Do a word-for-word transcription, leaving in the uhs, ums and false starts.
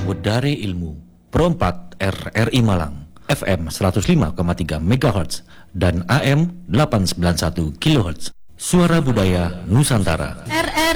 Mudare Ilmu Pro empat R R I Malang F M seratus lima koma tiga megahertz dan A M delapan ratus sembilan puluh satu kilohertz. Suara Budaya Nusantara. R R